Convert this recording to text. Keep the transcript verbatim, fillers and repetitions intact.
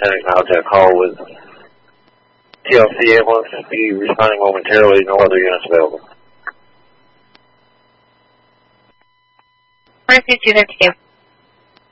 ten contact call with T L C ambulance. Be responding momentarily. No other units available. Where's the unit to?